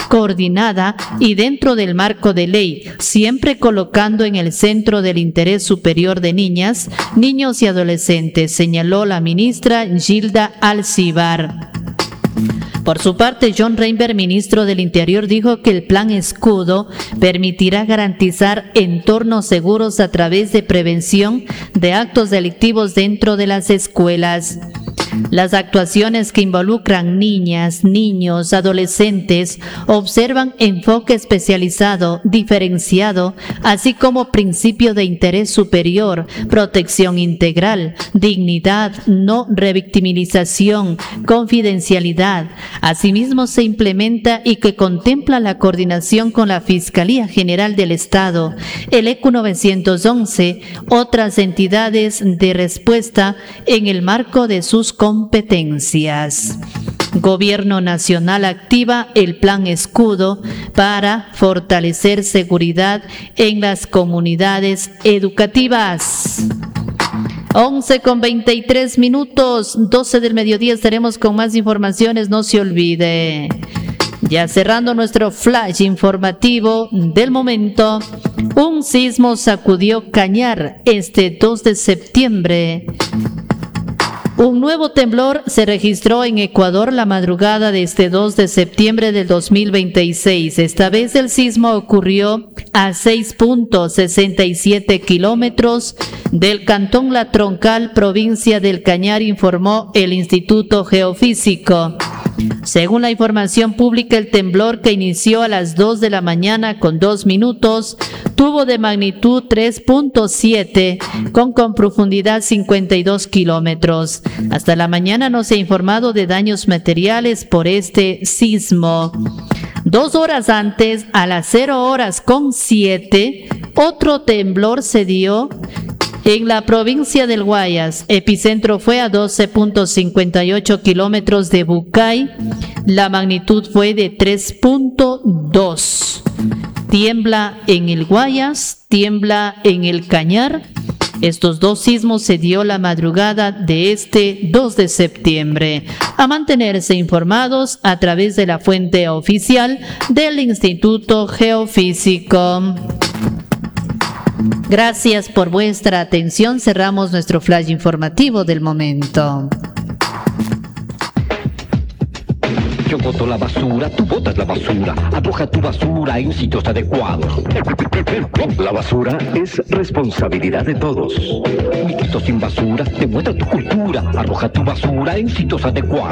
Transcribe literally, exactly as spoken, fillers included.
coordinada y dentro del marco de ley, siempre colocando en el centro del interés superior de niñas, niños y adolescentes, señaló la ministra Gilda Alcibar. Por su parte, John Reinberg, ministro del Interior, dijo que el Plan Escudo permitirá garantizar entornos seguros a través de prevención de actos delictivos dentro de las escuelas. Las actuaciones que involucran niñas, niños, adolescentes observan enfoque especializado, diferenciado, así como principio de interés superior, protección integral, dignidad, no revictimización, confidencialidad. Asimismo, se implementa y que contempla la coordinación con la Fiscalía General del Estado, el E C U novecientos once, otras entidades de respuesta en el marco de sus competencias. Gobierno Nacional activa el Plan Escudo para fortalecer seguridad en las comunidades educativas. once con veintitrés minutos, doce del mediodía, estaremos con más informaciones, no se olvide. Ya cerrando nuestro flash informativo del momento, un sismo sacudió Cañar este dos de septiembre. Un nuevo temblor se registró en Ecuador la madrugada de este dos de septiembre del dos mil veintiséis. Esta vez el sismo ocurrió a seis punto sesenta y siete kilómetros del cantón La Troncal, provincia del Cañar, informó el Instituto Geofísico. Según la información pública, el temblor, que inició a las dos de la mañana con dos minutos, tuvo de magnitud tres punto siete con, con profundidad cincuenta y dos kilómetros. Hasta la mañana no se ha informado de daños materiales por este sismo. Dos horas antes, a las cero horas con siete, otro temblor se dio en la provincia del Guayas. Epicentro fue a doce punto cincuenta y ocho kilómetros de Bucay. La magnitud fue de tres punto dos. Tiembla en el Guayas, tiembla en el Cañar. Estos dos sismos se dio la madrugada de este dos de septiembre. A mantenerse informados a través de la fuente oficial del Instituto Geofísico. Gracias por vuestra atención. Cerramos nuestro flash informativo del momento. Yo boto la basura, tú botas la basura. Arroja tu basura en sitios adecuados. La basura es responsabilidad de todos. Mi Cristo sin basura demuestra tu cultura. Arroja tu basura en sitios adecuados.